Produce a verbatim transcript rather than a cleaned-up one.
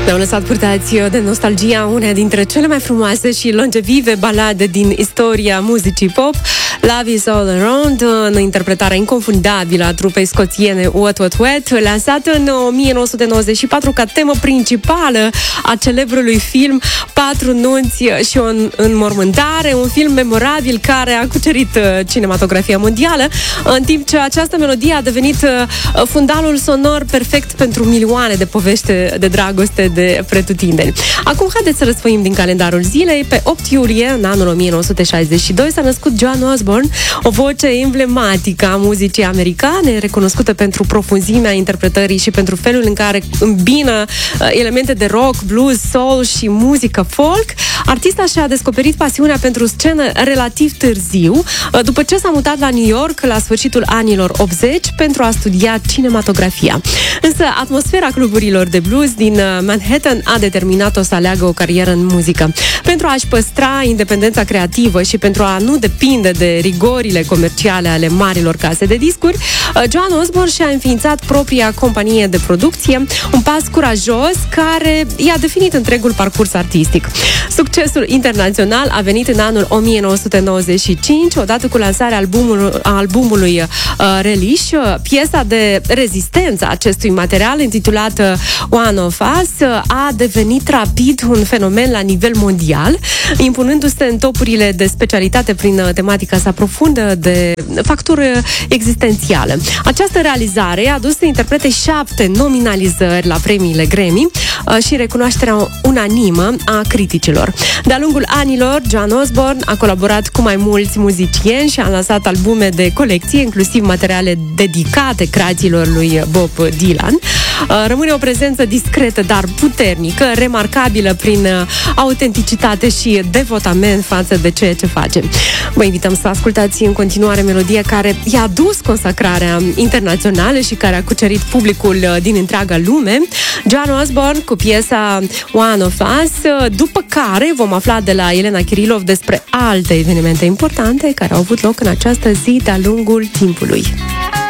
Ne-au lăsat purtați de nostalgia una dintre cele mai frumoase și longevive balade din istoria muzicii pop, Love Is All Around, în interpretarea inconfundabilă a trupei scoțiene Wet Wet Wet, lansată în o mie nouă sute nouăzeci și patru ca temă principală a celebrului film Patru nunți și o înmormântare, un film memorabil care a cucerit cinematografia mondială, în timp ce această melodie a devenit fundalul sonor perfect pentru milioane de povești de dragoste de pretutindeni. Acum haideți să răsfoim din calendarul zilei. Pe opt iulie, în anul o mie nouă sute șaizeci și doi, s-a născut Joan Osborne, o voce emblematică a muzicii americane, recunoscută pentru profunzimea interpretării și pentru felul în care îmbină elemente de rock, blues, soul și muzică folk. Artista și-a descoperit pasiunea pentru scenă relativ târziu, după ce s-a mutat la New York la sfârșitul anilor optzeci pentru a studia cinematografia. Însă atmosfera cluburilor de blues din Manhattan a determinat-o să aleagă o carieră în muzică. Pentru a-și păstra independența creativă și pentru a nu depinde de rigorile comerciale ale marilor case de discuri, Joan Osborne și-a înființat propria companie de producție, un pas curajos care i-a definit întregul parcurs artistic. Succesul internațional a venit în anul o mie nouă sute nouăzeci și cinci, odată cu lansarea albumului, albumului uh, Relish. Piesa de rezistență a acestui material, intitulată One of Us, a devenit rapid un fenomen la nivel mondial, impunându-se în topurile de specialitate prin tematica sa profundă de factură existențială. Această realizare a dus să interprete șapte nominalizări la premiile Grammy și recunoașterea unanimă a criticilor. De-a lungul anilor, Joan Osborne a colaborat cu mai mulți muzicieni și a lansat albume de colecție, inclusiv materiale dedicate creațiilor lui Bob Dylan. Rămâne o prezență discretă, dar puternică, remarcabilă prin autenticitate și devotament față de ceea ce face. Vă invităm să ascultați în continuare melodia care i-a dus consacrarea internațională și care a cucerit publicul din întreaga lume. Joan Osborne cu piesa One of Us, după care vom afla de la Elena Kirilov despre alte evenimente importante care au avut loc în această zi de-a lungul timpului.